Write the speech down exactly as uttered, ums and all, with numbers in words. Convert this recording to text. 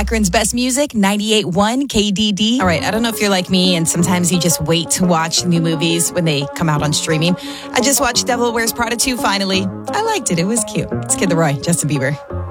Akron's best music, ninety-eight point one K D D. All right, I don't know if you're like me and sometimes you just wait to watch new movies when they come out on streaming. I just watched Devil Wears Prada two finally. I liked it. It was cute. It's Kid Laroi, Justin Bieber.